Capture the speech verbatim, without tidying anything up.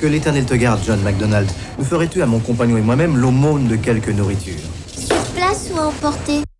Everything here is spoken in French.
Que l'Éternel te garde, John MacDonald. Nous ferais-tu à mon compagnon et moi-même l'aumône de quelque nourriture? Sur place ou à emporter?